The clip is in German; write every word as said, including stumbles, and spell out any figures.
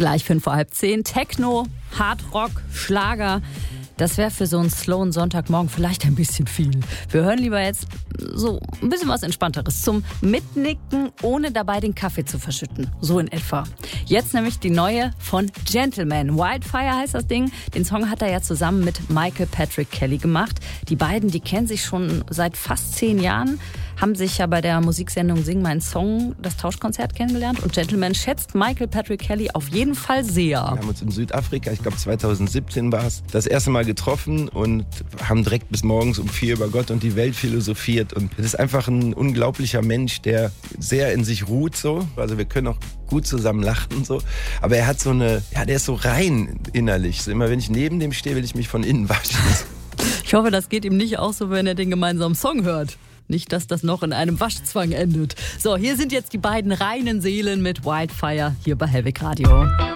Gleich fünf vor halb zehn. Techno, Hardrock, Schlager. Das wäre für so einen slowen Sonntagmorgen vielleicht ein bisschen viel. Wir hören lieber jetzt so ein bisschen was Entspannteres zum Mitnicken, ohne dabei den Kaffee zu verschütten. So in etwa. Jetzt nämlich die neue von Gentleman. Wildfire heißt das Ding. Den Song hat er ja zusammen mit Michael Patrick Kelly gemacht. Die beiden, die kennen sich schon seit fast zehn Jahren, haben sich ja bei der Musiksendung Sing Mein Song das Tauschkonzert kennengelernt. Und Gentleman schätzt Michael Patrick Kelly auf jeden Fall sehr. Wir haben uns in Südafrika, ich glaube zweitausendsiebzehn war es, das erste Mal getroffen und haben direkt bis morgens um vier über Gott und die Welt philosophiert. Und das ist einfach ein unglaublicher Mensch, der sehr in sich ruht so. Also wir können auch gut zusammen lachen so. Aber er hat so eine, ja, der ist so rein innerlich. So immer wenn ich neben dem stehe, will ich mich von innen waschen. Ich hoffe, das geht ihm nicht auch so, wenn er den gemeinsamen Song hört. Nicht, dass das noch in einem Waschzwang endet. So, hier sind jetzt die beiden reinen Seelen mit Wildfire hier bei Hellweg Radio.